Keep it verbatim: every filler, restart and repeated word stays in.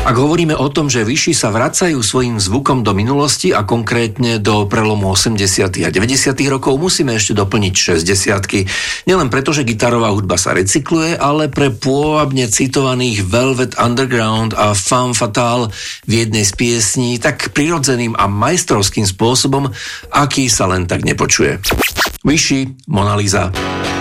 Ak hovoríme o tom, že Vyši sa vracajú svojím zvukom do minulosti a konkrétne do prelomu osemdesiatych a deväťdesiatych rokov, musíme ešte doplniť šesťdesiatky. Nielen preto, že gitarová hudba sa recykluje, ale pre pôvabne citovaných Velvet Underground a Femme Fatale v jednej z piesní tak prirodzeným a majstrovským spôsobom, aký sa len tak nepočuje. Vyši, Mona Lisa.